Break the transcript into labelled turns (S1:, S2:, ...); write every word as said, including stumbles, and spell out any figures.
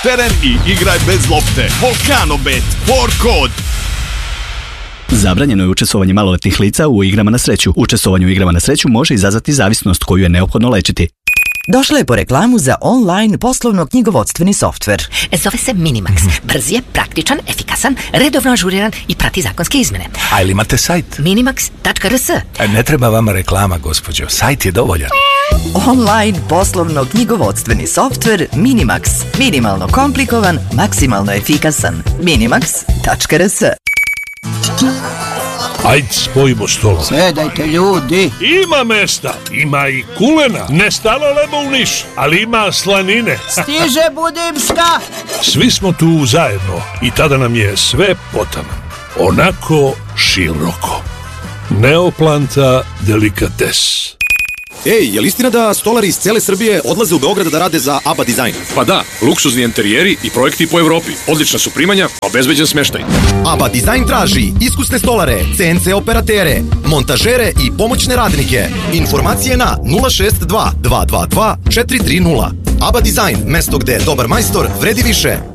S1: teren i igraj bez lopte. Volkanobet, for kod.
S2: Zabranjeno je učestvovanje maloletnih lica u igrama na sreću. Učestvovanje u igrama na sreću može izazvati zavisnost koju je neophodno lečiti.
S3: Došla je po reklamu za online poslovno-knjigovodstveni softver.
S4: Zove se Minimax. Brz je, praktičan, efikasan, redovno ažuriran i prati zakonske izmene.
S5: A ili imate sajt?
S4: minimax tačka r s.
S5: Ne treba vama reklama, gospođo. Sajt je dovoljan.
S3: Online poslovno-knjigovodstveni softver Minimax. Minimalno komplikovan, maksimalno efikasan. minimax tačka r s.
S6: Ajde, spojimo stolove.
S7: Sedajte, ljudi.
S6: Ima mesta, ima i kulena. Ne stalo lemo u Niš, ali ima slanine.
S7: Stiže Budimska.
S6: Svi smo tu zajedno i tada nam je sve potaman. Onako široko. Neoplanta delikates.
S8: Ej, je li istina da stolari iz cele Srbije odlaze u Beograd da rade za ABBA Design?
S9: Pa da, luksuzni interijeri i projekti po Evropi. Odlična su primanja, obezbeđen smeštaj.
S8: ABBA Design traži iskusne stolare, C N C operatere, montažere i pomoćne radnike. Informacije na nula šest dva dva dva dva četiri tri nula. ABBA Design, mesto gde dobar majstor vredi više.